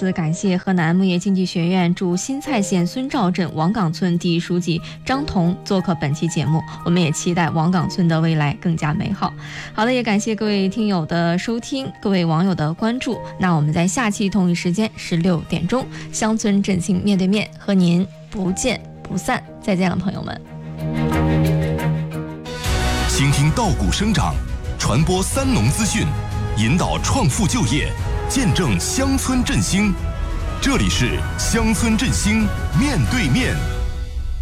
次感谢河南牧业经济学院驻新蔡县孙赵镇王岗村第一书记张彤做客本期节目，我们也期待王岗村的未来更加美好。好的，也感谢各位听友的收听，各位网友的关注。那我们在下期同一时间16点钟，乡村振兴面对面和您不见不散。再见了，朋友们。 倾听稻谷生长，传播三农资讯，引导创富就业，见证乡村振兴。这里是乡村振兴面对面。